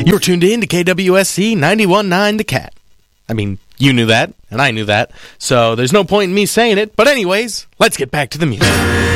You're tuned in to KWSC 91.9 The Cat. I mean, you knew that, and I knew that, so there's no point in me saying it. But anyways, let's get back to the music.